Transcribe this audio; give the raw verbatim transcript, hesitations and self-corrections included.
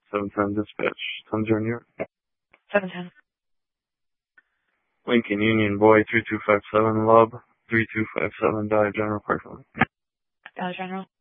seven ten dispatch. seven zero New York. seven ten. Lincoln Union Boy three two five seven Lub three two five seven Dollar General Park. Dollar General.